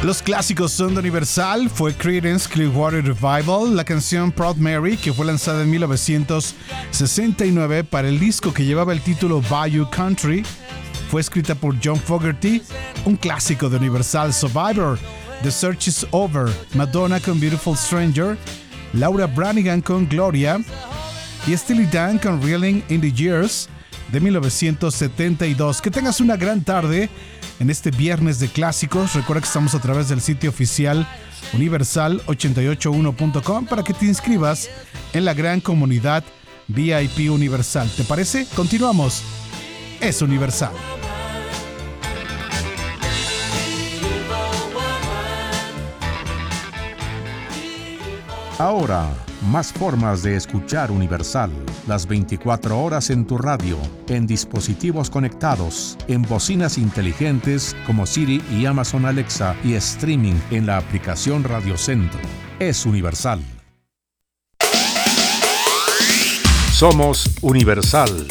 Los clásicos son de Universal, fue Creedence Clearwater Revival, la canción Proud Mary, que fue lanzada en 1969 para el disco que llevaba el título Bayou Country, fue escrita por John Fogerty, un clásico de Universal. Survivor, The Search is Over, Madonna con Beautiful Stranger, Laura Branigan con Gloria y Steely Dan con Reeling in the Years de 1972. Que tengas una gran tarde en este viernes de clásicos. Recuerda que estamos a través del sitio oficial universal881.com para que te inscribas en la gran comunidad VIP Universal. ¿Te parece? Continuamos. Es Universal. Ahora, más formas de escuchar Universal. Las 24 horas en tu radio, en dispositivos conectados, en bocinas inteligentes como Siri y Amazon Alexa y streaming en la aplicación Radio Centro. Es Universal. Somos Universal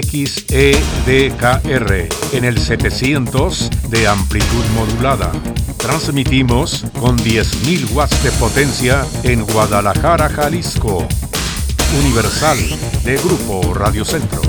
XEDKR en el 700 de amplitud modulada. Transmitimos con 10.000 watts de potencia en Guadalajara, Jalisco. Universal de Grupo Radio Centro.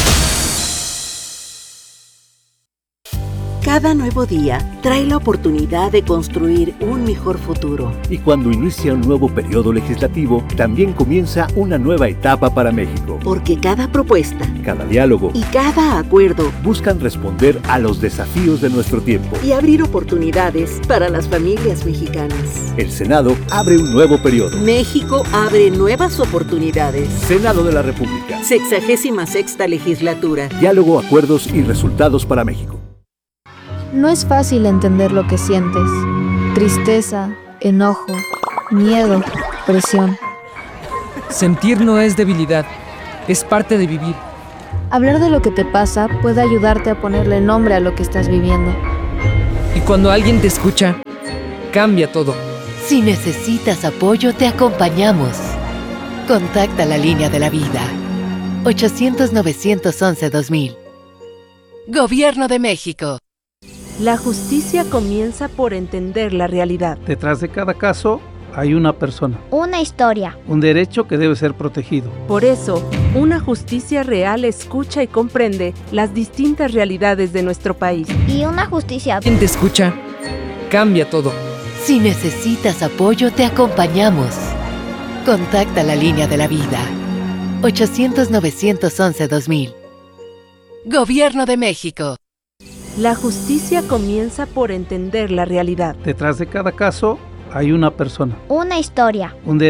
Cada nuevo día trae la oportunidad de construir un mejor futuro. Y cuando inicia un nuevo periodo legislativo, también comienza una nueva etapa para México. Porque cada propuesta, cada diálogo y cada acuerdo buscan responder a los desafíos de nuestro tiempo y abrir oportunidades para las familias mexicanas. El Senado abre un nuevo periodo. México abre nuevas oportunidades. Senado de la República. 66ª legislatura. Diálogo, acuerdos y resultados para México. No es fácil entender lo que sientes. Tristeza, enojo, miedo, presión. Sentir no es debilidad, es parte de vivir. Hablar de lo que te pasa puede ayudarte a ponerle nombre a lo que estás viviendo. Y cuando alguien te escucha, cambia todo. Si necesitas apoyo, te acompañamos. Contacta la línea de la vida. 800-911-2000. Gobierno de México. La justicia comienza por entender la realidad. Detrás de cada caso hay una persona. Una historia. Un derecho que debe ser protegido. Por eso, una justicia real escucha y comprende las distintas realidades de nuestro país. Y una justicia... Quien te escucha, cambia todo. Si necesitas apoyo, te acompañamos. Contacta la línea de la vida. 800-911-2000. Gobierno de México. La justicia comienza por entender la realidad. Detrás de cada caso hay una persona. Una historia. Un